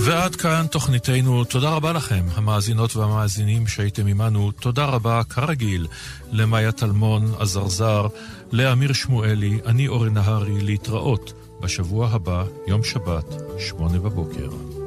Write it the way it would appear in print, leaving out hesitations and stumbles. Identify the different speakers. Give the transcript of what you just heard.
Speaker 1: ועד כאן תוכניתנו. תודה רבה לכם, המאזינות והמאזינים שהייתם עמנו. תודה רבה, כרגיל, למאיה תלמון, עזרזר, לאמיר שמואלי, אני אורן נהרי, להתראות בשבוע הבא, יום שבת, 8:00.